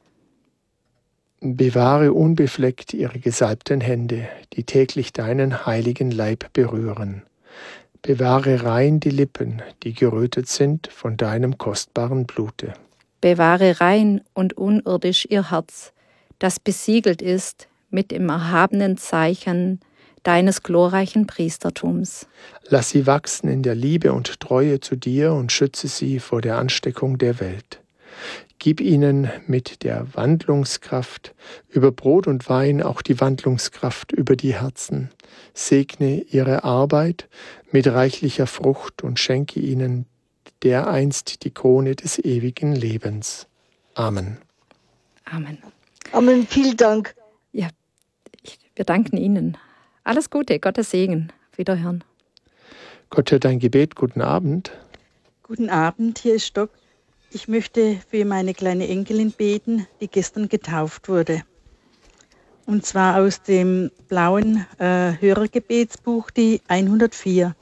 Bewahre unbefleckt ihre gesalbten Hände, die täglich deinen heiligen Leib berühren. Bewahre rein die Lippen, die gerötet sind von deinem kostbaren Blute. Bewahre rein und unirdisch ihr Herz, das besiegelt ist mit dem erhabenen Zeichen deines glorreichen Priestertums. Lass sie wachsen in der Liebe und Treue zu dir und schütze sie vor der Ansteckung der Welt. Gib ihnen mit der Wandlungskraft über Brot und Wein auch die Wandlungskraft über die Herzen. Segne ihre Arbeit mit reichlicher Frucht und schenke ihnen dereinst die Krone des ewigen Lebens. Amen. Amen. Amen, vielen Dank. Ja, ich, wir danken Ihnen. Alles Gute, Gottes Segen. Wiederhören. Gott hört dein Gebet. Guten Abend. Guten Abend, hier ist Stock. Ich möchte für meine kleine Enkelin beten, die gestern getauft wurde. Und zwar aus dem blauen äh, Hörergebetsbuch, die hundertvier.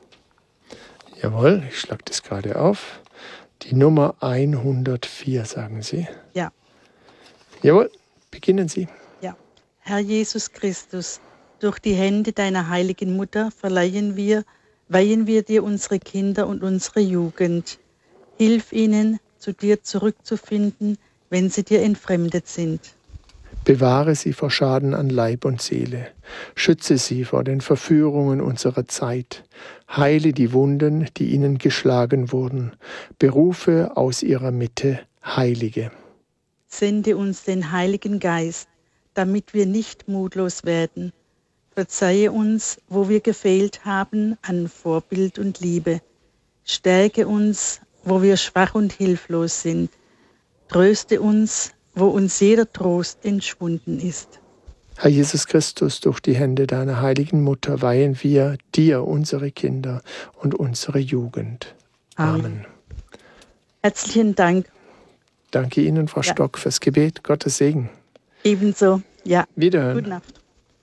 Jawohl, ich schlage das gerade auf. Die Nummer hundertvier, sagen Sie. Ja. Jawohl, beginnen Sie. Ja. Herr Jesus Christus, durch die Hände deiner heiligen Mutter verleihen wir, weihen wir dir unsere Kinder und unsere Jugend. Hilf ihnen, zu dir zurückzufinden, wenn sie dir entfremdet sind. Bewahre sie vor Schaden an Leib und Seele. Schütze sie vor den Verführungen unserer Zeit. Heile die Wunden, die ihnen geschlagen wurden. Berufe aus ihrer Mitte Heilige. Sende uns den Heiligen Geist, damit wir nicht mutlos werden. Verzeihe uns, wo wir gefehlt haben an Vorbild und Liebe. Stärke uns, wo wir schwach und hilflos sind. Tröste uns, wo uns jeder Trost entschwunden ist. Herr Jesus Christus, durch die Hände deiner heiligen Mutter weihen wir dir unsere Kinder und unsere Jugend. Amen. Amen. Herzlichen Dank. Danke Ihnen, Frau ja. Stock, fürs Gebet. Gottes Segen. Ebenso, ja. Wiederhören. Gute Nacht.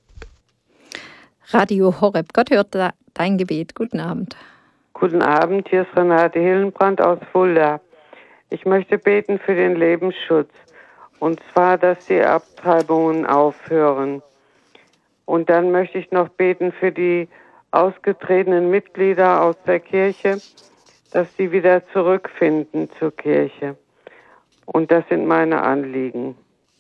Radio Horeb, Gott hört dein Gebet. Guten Abend. Guten Abend, hier ist Renate Hillenbrand aus Fulda. Ich möchte beten für den Lebensschutz. Und zwar, dass die Abtreibungen aufhören. Und dann möchte ich noch beten für die ausgetretenen Mitglieder aus der Kirche, dass sie wieder zurückfinden zur Kirche. Und das sind meine Anliegen.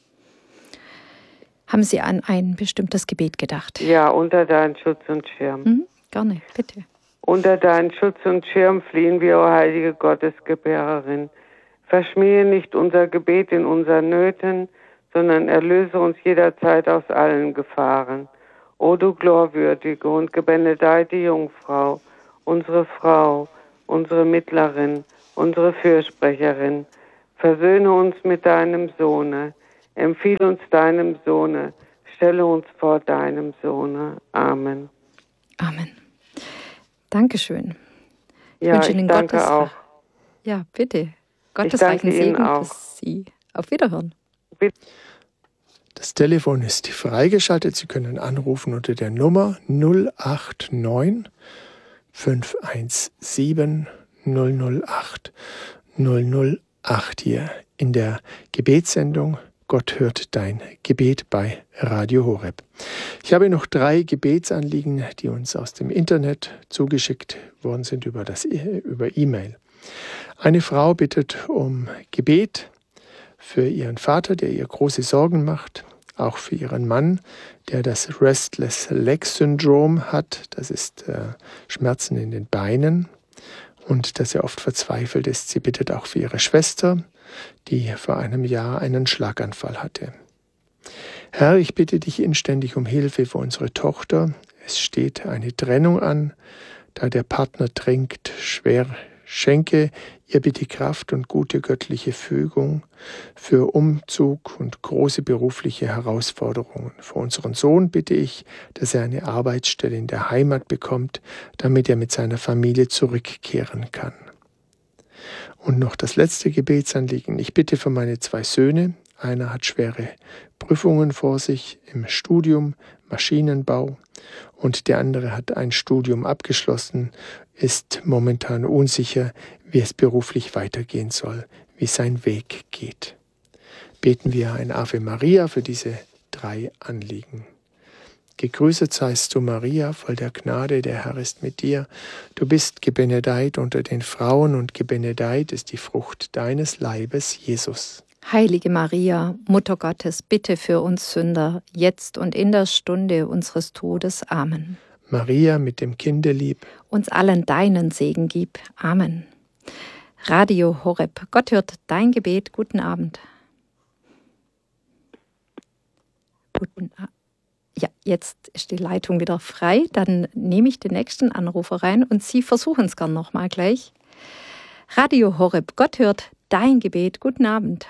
Haben Sie an ein bestimmtes Gebet gedacht? Ja, unter deinen Schutz und Schirm. Mhm, gerne, bitte. Unter deinen Schutz und Schirm fliehen wir, o heilige Gottesgebärerin. Verschmähe nicht unser Gebet in unseren Nöten, sondern erlöse uns jederzeit aus allen Gefahren. O du glorwürdige und gebenedeite Jungfrau, unsere Frau, unsere Mittlerin, unsere Fürsprecherin, versöhne uns mit deinem Sohne, empfiehl uns deinem Sohne, stelle uns vor deinem Sohne. Amen. Amen. Dankeschön. Ich ja, wünsche ich Ihnen danke Gottes auch. Ja, bitte. Ich Gottes danke reichen Ihnen Segen auch. für Sie. Auf Wiederhören. Das Telefon ist freigeschaltet. Sie können anrufen unter der Nummer null acht neun fünf eins sieben null null acht null null acht hier in der Gebetssendung Gott hört dein Gebet bei Radio Horeb. Ich habe noch drei Gebetsanliegen, die uns aus dem Internet zugeschickt worden sind über das über E-Mail. Eine Frau bittet um Gebet für ihren Vater, der ihr große Sorgen macht, auch für ihren Mann, der das Restless Leg Syndrom hat, das ist äh, Schmerzen in den Beinen und dass er oft verzweifelt ist. Sie bittet auch für ihre Schwester, die vor einem Jahr einen Schlaganfall hatte. Herr, ich bitte dich inständig um Hilfe für unsere Tochter. Es steht eine Trennung an, da der Partner drängt schwer. Schenke ihr bitte Kraft und gute göttliche Fügung für Umzug und große berufliche Herausforderungen. Für unseren Sohn bitte ich, dass er eine Arbeitsstelle in der Heimat bekommt, damit er mit seiner Familie zurückkehren kann. Und noch das letzte Gebetsanliegen. Ich bitte für meine zwei Söhne. Einer hat schwere Prüfungen vor sich im Studium, Maschinenbau, und der andere hat ein Studium abgeschlossen, ist momentan unsicher, wie es beruflich weitergehen soll, wie sein Weg geht. Beten wir ein Ave Maria für diese drei Anliegen. Gegrüßet seist du, Maria, voll der Gnade, der Herr ist mit dir. Du bist gebenedeit unter den Frauen und gebenedeit ist die Frucht deines Leibes, Jesus. Heilige Maria, Mutter Gottes, bitte für uns Sünder, jetzt und in der Stunde unseres Todes. Amen. Maria mit dem Kindelieb, uns allen deinen Segen gib. Amen. Radio Horeb, Gott hört dein Gebet. Guten Abend. Guten Abend. Ja, jetzt ist die Leitung wieder frei. Dann nehme ich den nächsten Anrufer rein und Sie versuchen es gern nochmal gleich. Radio Horeb, Gott hört dein Gebet. Guten Abend.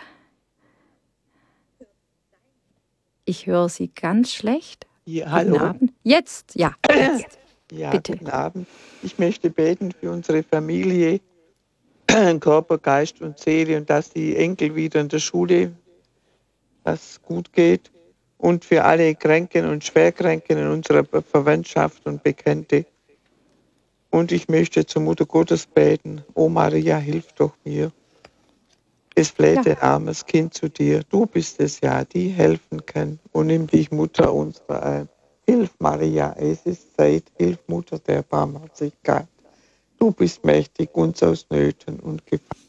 Ich höre Sie ganz schlecht. Ja, hallo. Guten Abend. Jetzt, ja. Jetzt. Ja, bitte. Guten Abend. Ich möchte beten für unsere Familie, Körper, Geist und Seele und dass die Enkel wieder in der Schule, dass gut geht. Und für alle Kranken und Schwerkranken in unserer Verwandtschaft und Bekannte. Und ich möchte zur Mutter Gottes beten. O Maria, hilf doch mir. Es fleht ja. Ein armes Kind zu dir. Du bist es ja, die helfen kann. Und nimm dich, Mutter unserer ein. Hilf, Maria, es ist Zeit. Hilf, Mutter der Barmherzigkeit. Du bist mächtig, uns aus Nöten und Gefahren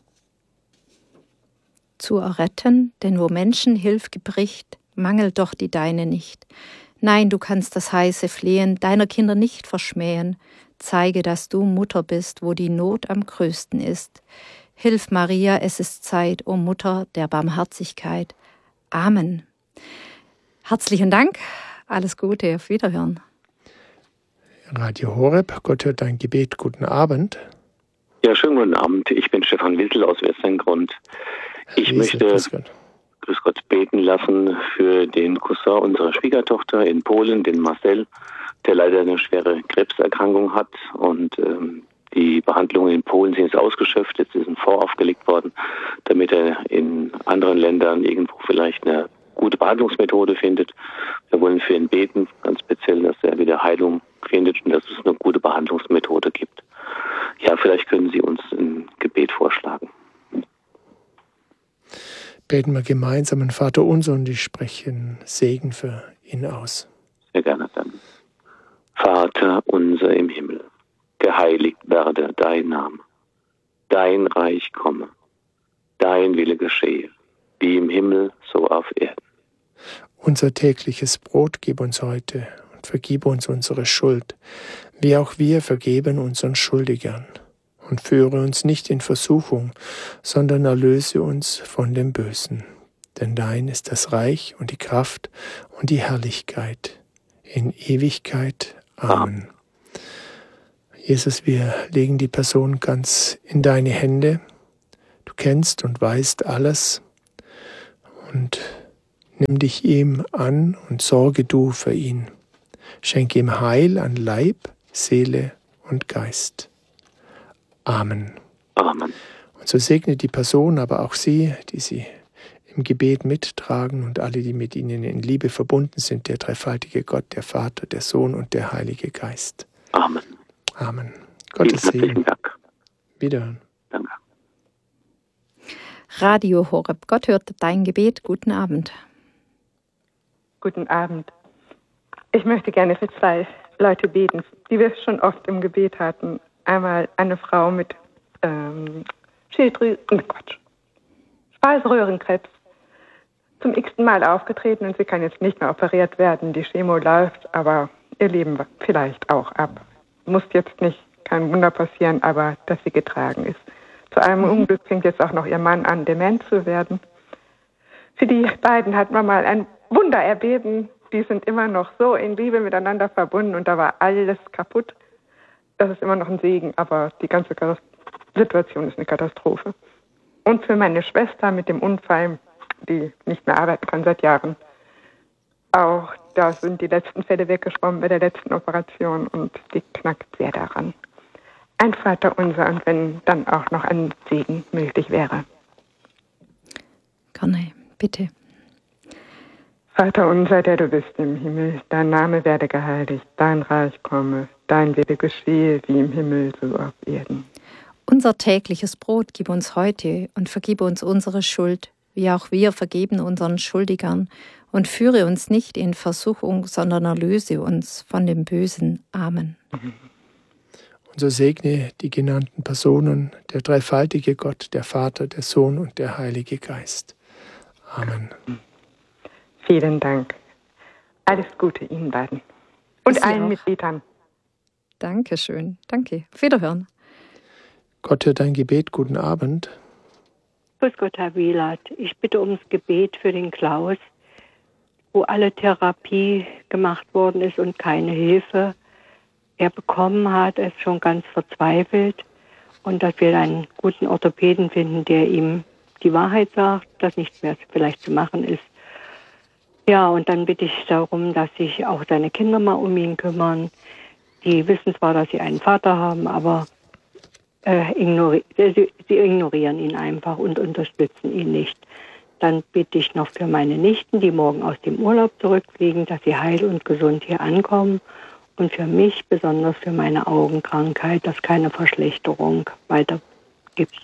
zu erretten, denn wo Menschen Hilfe bricht, mangelt doch die deine nicht. Nein, du kannst das heiße Flehen deiner Kinder nicht verschmähen. Zeige, dass du Mutter bist, wo die Not am größten ist. Hilf, Maria, es ist Zeit, o Mutter der Barmherzigkeit. Amen. Herzlichen Dank, alles Gute, auf Wiederhören. Radio Horeb, Gott hört dein Gebet, guten Abend. Ja, schönen guten Abend, ich bin Stefan Wissel aus Westerngrund. Ich Wiesel, möchte, grüß Gott. grüß Gott, beten lassen für den Cousin unserer Schwiegertochter in Polen, den Marcel, der leider eine schwere Krebserkrankung hat und ähm, die Behandlungen in Polen sind jetzt ausgeschöpft, jetzt ist ein Fonds aufgelegt worden, damit er in anderen Ländern irgendwo vielleicht eine gute Behandlungsmethode findet. Wir wollen für ihn beten, ganz speziell, dass er wieder Heilung findet und dass es eine gute Behandlungsmethode gibt. Ja, vielleicht können Sie uns ein Gebet vorschlagen. Beten wir gemeinsam an Vater unser und ich spreche einen Segen für ihn aus. Sehr gerne dann. Vater unser im Himmel, geheiligt werde dein Name. Dein Reich komme, dein Wille geschehe, wie im Himmel, so auf Erden. Unser tägliches Brot gib uns heute und vergib uns unsere Schuld, wie auch wir vergeben unseren Schuldigern. Und führe uns nicht in Versuchung, sondern erlöse uns von dem Bösen. Denn dein ist das Reich und die Kraft und die Herrlichkeit in Ewigkeit. Amen. Jesus, wir legen die Person ganz in deine Hände. Du kennst und weißt alles und nimm dich ihm an und sorge du für ihn. Schenke ihm Heil an Leib, Seele und Geist. Amen. Amen. Und so segne die Person, aber auch sie, die sie im Gebet mittragen und alle, die mit ihnen in Liebe verbunden sind, der dreifaltige Gott, der Vater, der Sohn und der Heilige Geist. Amen. Amen. Gottes Segen. Dank. Wiederhören. Danke. Radio Horeb. Gott hört dein Gebet. Guten Abend. Guten Abend. Ich möchte gerne für zwei Leute beten, die wir schon oft im Gebet hatten. Einmal eine Frau mit ähm, Schilddrüsen, Quatsch, Speiseröhrenkrebs, zum x-ten Mal aufgetreten und sie kann jetzt nicht mehr operiert werden. Die Chemo läuft, aber ihr Leben vielleicht auch ab. Muss jetzt nicht, kein Wunder passieren, aber dass sie getragen ist. Zu einem Unglück fängt jetzt auch noch ihr Mann an, dement zu werden. Für die beiden hat man mal ein Wunder erbeten. Die sind immer noch so in Liebe miteinander verbunden und da war alles kaputt. Das ist immer noch ein Segen, aber die ganze Situation ist eine Katastrophe. Und für meine Schwester mit dem Unfall, die nicht mehr arbeiten kann seit Jahren, auch da sind die letzten Fälle weggeschwommen bei der letzten Operation und die knackt sehr daran. Ein Vater unser und wenn dann auch noch ein Segen möglich wäre. Gerne, bitte. Vater unser, der du bist im Himmel, dein Name werde geheiligt, dein Reich komme, dein Wille geschehe, wie im Himmel, so auf Erden. Unser tägliches Brot gib uns heute und vergib uns unsere Schuld, wie auch wir vergeben unseren Schuldigern. Und führe uns nicht in Versuchung, sondern erlöse uns von dem Bösen. Amen. Und so segne die genannten Personen, der dreifaltige Gott, der Vater, der Sohn und der Heilige Geist. Amen. Vielen Dank. Alles Gute Ihnen beiden. Und allen auch. Mitgliedern. Dankeschön. Danke. Auf Wiederhören. Gott hört dein Gebet. Guten Abend. Grüß Gott, Herr Wielert. Ich bitte ums Gebet für den Klaus, wo alle Therapie gemacht worden ist und keine Hilfe er bekommen hat. Er ist schon ganz verzweifelt. Und dass wir einen guten Orthopäden finden, der ihm die Wahrheit sagt, dass nichts mehr vielleicht zu machen ist. Ja, und dann bitte ich darum, dass sich auch seine Kinder mal um ihn kümmern. Die wissen zwar, dass sie einen Vater haben, aber äh, ignori- sie, sie ignorieren ihn einfach und unterstützen ihn nicht. Dann bitte ich noch für meine Nichten, die morgen aus dem Urlaub zurückfliegen, dass sie heil und gesund hier ankommen. Und für mich, besonders für meine Augenkrankheit, dass keine Verschlechterung weiter gibt.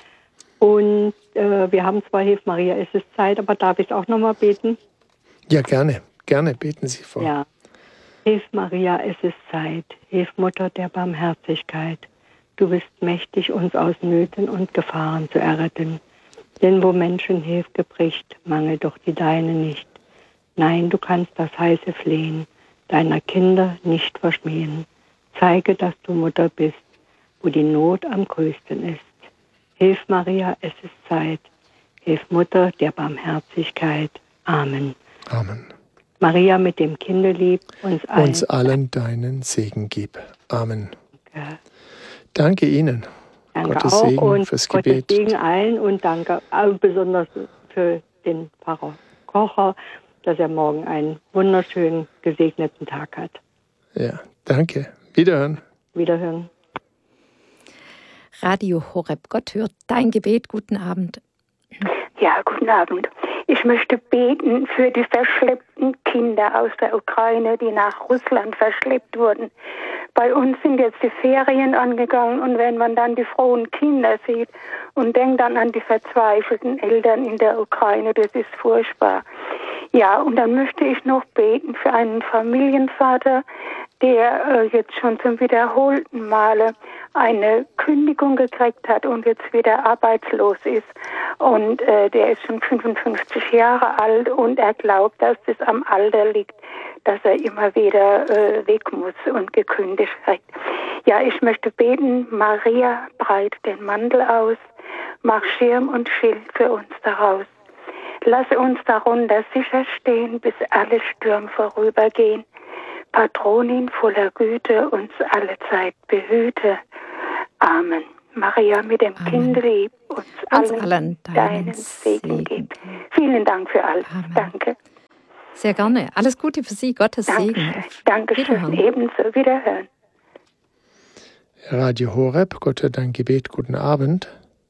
Und äh, wir haben zwar Hilf Maria, es ist Zeit, aber darf ich auch nochmal beten? Ja, gerne. Gerne beten Sie vor. Ja. Hilf Maria, es ist Zeit. Hilf Mutter der Barmherzigkeit. Du bist mächtig, uns aus Nöten und Gefahren zu erretten. Denn wo Menschen Hilfe bricht, mangelt doch die deine nicht. Nein, du kannst das heiße Flehen deiner Kinder nicht verschmähen. Zeige, dass du Mutter bist, wo die Not am größten ist. Hilf Maria, es ist Zeit. Hilf Mutter der Barmherzigkeit. Amen. Amen. Maria mit dem Kindelieb uns allen, uns allen deinen Segen gib. Amen. Danke, danke Ihnen. Danke Gottes auch Segen und fürs Gottes Gebet. Segen allen und danke auch besonders für den Pfarrer Kocher, dass er morgen einen wunderschönen, gesegneten Tag hat. Ja, danke. Wiederhören. Wiederhören. Radio Horeb. Gott hört dein Gebet. Guten Abend. Ja, guten Abend. Ich möchte beten für die verschleppten Kinder aus der Ukraine, die nach Russland verschleppt wurden. Bei uns sind jetzt die Ferien angegangen und wenn man dann die frohen Kinder sieht und denkt dann an die verzweifelten Eltern in der Ukraine, das ist furchtbar. Ja, und dann möchte ich noch beten für einen Familienvater, der äh, jetzt schon zum wiederholten Male eine Kündigung gekriegt hat und jetzt wieder arbeitslos ist. Und äh, der ist schon fünfundfünfzig Jahre alt und er glaubt, dass das am Alter liegt, dass er immer wieder äh, weg muss und gekündigt kriegt. Ja, ich möchte beten, Maria, breit den Mantel aus, mach Schirm und Schild für uns daraus. Lasse uns darunter sicher stehen, bis alle Stürme vorübergehen. Patronin voller Güte, uns alle Zeit behüte. Amen. Maria, mit dem Kind lieb, uns, uns allen, allen deinen Segen gib. Vielen Dank für alles. Amen. Danke. Sehr gerne. Alles Gute für Sie. Gottes Danke. Segen. Dankeschön. Ebenso. Wiederhören. Radio Horeb, Gott hört dein Gebet. Guten Abend.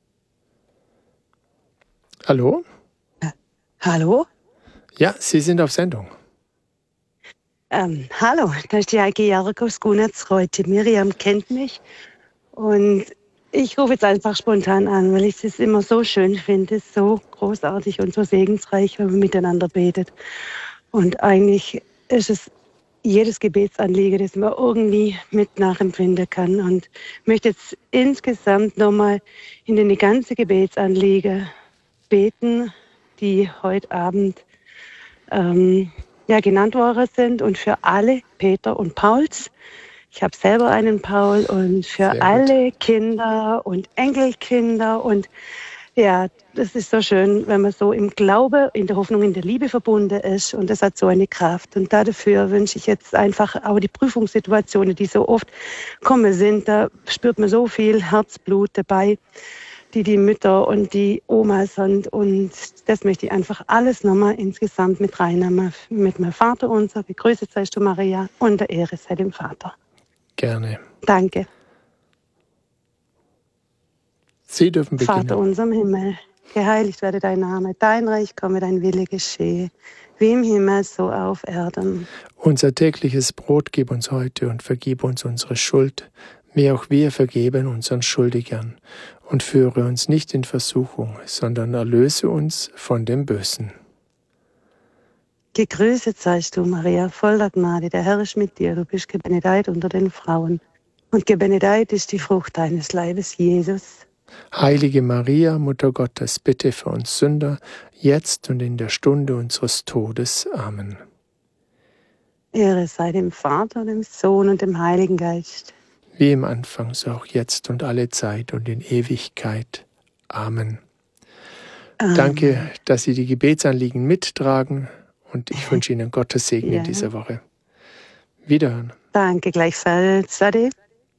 Hallo? Hallo? Ja, Sie sind auf Sendung. Ähm, hallo, da ist die Heike Jarek aus Gunnertsreute. Miriam kennt mich und ich rufe jetzt einfach spontan an, weil ich es immer so schön finde, so großartig und so segensreich, wenn man miteinander betet. Und eigentlich ist es jedes Gebetsanliegen, das man irgendwie mit nachempfinden kann. Und ich möchte jetzt insgesamt nochmal in den ganzen Gebetsanliegen beten, die heute Abend ähm, ja, genannt worden sind und für alle Peter und Pauls. Ich habe selber einen Paul und für alle Kinder und Enkelkinder und ja, das ist so schön, wenn man so im Glaube, in der Hoffnung, in der Liebe verbunden ist und das hat so eine Kraft. Und dafür wünsche ich jetzt einfach auch die Prüfungssituationen, die so oft kommen sind, da spürt man so viel Herzblut dabei, die die Mütter und die Omas sind. Und das möchte ich einfach alles nochmal insgesamt mit reinnehmen. Mit meinem Vater unser, begrüßet seist du Maria und der Ehre sei dem Vater. Gerne. Danke. Sie dürfen beginnen. Vater unser im Himmel, geheiligt werde dein Name, dein Reich komme, dein Wille geschehe, wie im Himmel, so auf Erden. Unser tägliches Brot gib uns heute und vergib uns unsere Schuld, wie auch wir vergeben unseren Schuldigern. Und führe uns nicht in Versuchung, sondern erlöse uns von dem Bösen. Gegrüßet seist du, Maria, voller Gnade, der Herr ist mit dir. Du bist gebenedeit unter den Frauen. Und gebenedeit ist die Frucht deines Leibes, Jesus. Heilige Maria, Mutter Gottes, bitte für uns Sünder, jetzt und in der Stunde unseres Todes. Amen. Ehre sei dem Vater, dem Sohn und dem Heiligen Geist. Wie im Anfang, so auch jetzt und alle Zeit und in Ewigkeit. Amen. Amen. Danke, dass Sie die Gebetsanliegen mittragen und ich wünsche Ihnen Gottes Segen ja. in dieser Woche. Wiederhören. Danke gleichfalls. Ade.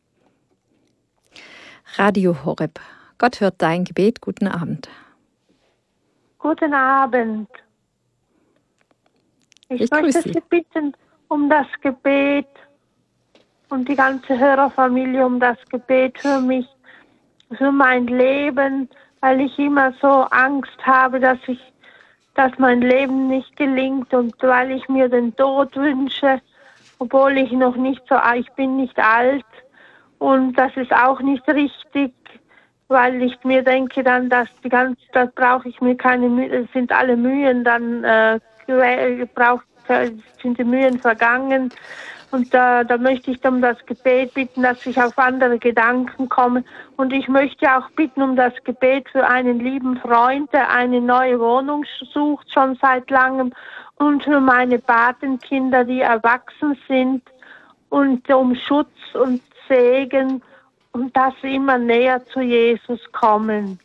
Radio Horeb. Gott hört dein Gebet. Guten Abend. Guten Abend. Ich, ich möchte Sie bitten um das Gebet und die ganze Hörerfamilie um das Gebet für mich, für mein Leben, weil ich immer so Angst habe, dass ich, dass mein Leben nicht gelingt und weil ich mir den Tod wünsche, obwohl ich noch nicht so, ich bin nicht alt und das ist auch nicht richtig, weil ich mir denke dann, dass die ganze, das brauche ich mir keine Mühe, sind alle Mühen dann äh, braucht, sind die Mühen vergangen. Und da, da möchte ich um das Gebet bitten, dass ich auf andere Gedanken komme. Und ich möchte auch bitten um das Gebet für einen lieben Freund, der eine neue Wohnung sucht, schon seit langem. Und für meine Patenkinder, die erwachsen sind. Und um Schutz und Segen. Und dass sie immer näher zu Jesus kommen.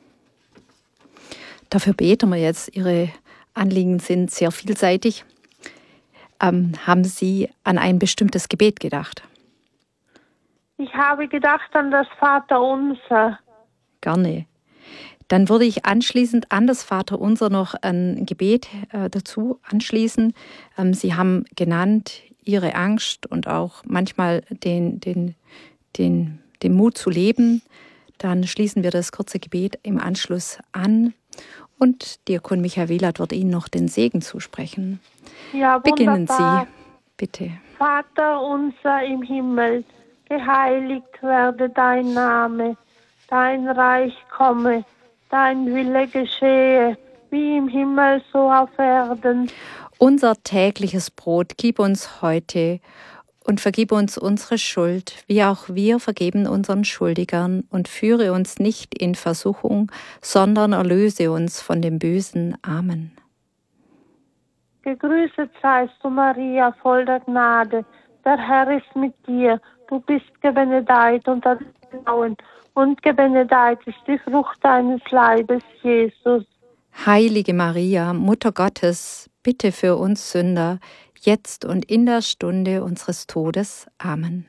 Dafür beten wir jetzt. Ihre Anliegen sind sehr vielseitig. Ähm, haben Sie an ein bestimmtes Gebet gedacht? Ich habe gedacht an das Vaterunser. Gerne. Dann würde ich anschließend an das Vaterunser noch ein Gebet äh, dazu anschließen. Ähm, Sie haben genannt Ihre Angst und auch manchmal den, den, den, den Mut zu leben. Dann schließen wir das kurze Gebet im Anschluss an. Und Diakon Michael Wielert wird Ihnen noch den Segen zusprechen. Ja, Beginnen wunderbar. Sie, bitte. Vater unser im Himmel, geheiligt werde dein Name, dein Reich komme, dein Wille geschehe, wie im Himmel so auf Erden. Unser tägliches Brot gib uns heute und vergib uns unsere Schuld, wie auch wir vergeben unseren Schuldigern, und führe uns nicht in Versuchung, sondern erlöse uns von dem Bösen. Amen. Gegrüßet seist du, Maria, voll der Gnade. Der Herr ist mit dir. Du bist gebenedeit unter den Frauen, und gebenedeit ist die Frucht deines Leibes, Jesus. Heilige Maria, Mutter Gottes, bitte für uns Sünder, jetzt und in der Stunde unseres Todes. Amen.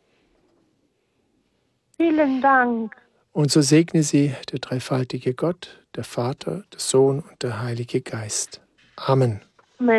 Vielen Dank. Und so segne sie der dreifaltige Gott, der Vater, der Sohn und der Heilige Geist. Amen.